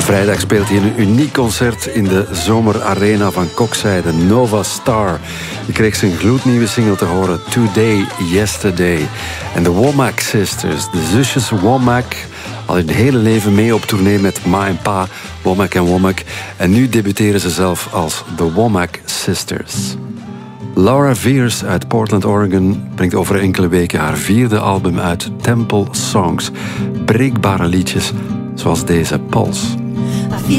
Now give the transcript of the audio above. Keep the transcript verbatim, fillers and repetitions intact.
Vrijdag speelt hij een uniek concert in de zomerarena van Kokzijde, Nova Star. Je kreeg zijn gloednieuwe single te horen, Today, Yesterday. En de Womack Sisters, de zusjes Womack, al hun hele leven mee op tournee met ma en pa, Womack en Womack. En nu debuteren ze zelf als de Womack Sisters. Laura Veers uit Portland, Oregon brengt over enkele weken haar vierde album uit, Temple Songs. Breekbare liedjes, zoals deze, Pulse.